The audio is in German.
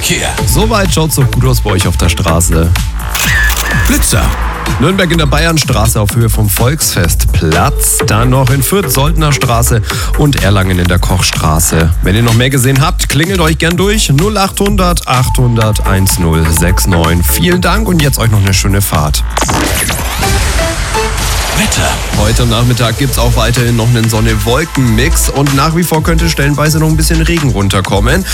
Verkehr. Soweit schaut's doch gut aus bei euch auf der Straße. Blitzer. Nürnberg in der Bayernstraße auf Höhe vom Volksfestplatz. Dann noch in Fürth, Soldner Straße und Erlangen in der Kochstraße. Wenn ihr noch mehr gesehen habt, klingelt euch gern durch. 0800 800 1069. Vielen Dank und jetzt euch noch eine schöne Fahrt. Wetter. Heute am Nachmittag gibt's auch weiterhin noch einen Sonne-Wolken-Mix und nach wie vor könnte stellenweise noch ein bisschen Regen runterkommen.